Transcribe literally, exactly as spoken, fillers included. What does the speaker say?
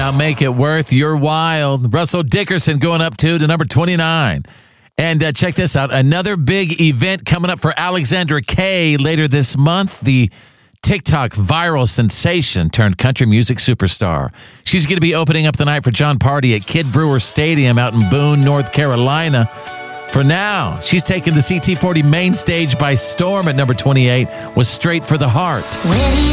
Now make it worth your while. Russell Dickerson going up two to number twenty-nine. And uh, check this out. Another big event coming up for Alexandra Kay later this month. The TikTok viral sensation turned country music superstar. She's going to be opening up the night for John Party at Kid Brewer Stadium out in Boone, North Carolina. For now, she's taking the C T forty main stage by storm at number twenty-eight with Straight for the Heart. Where do you